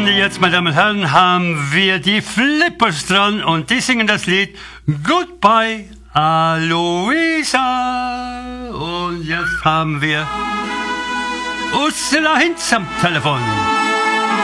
Und jetzt, meine Damen und Herren, haben wir die Flippers dran und die singen das Lied Goodbye, Aloisa. Und jetzt haben wir Ursula Hinz am Telefon.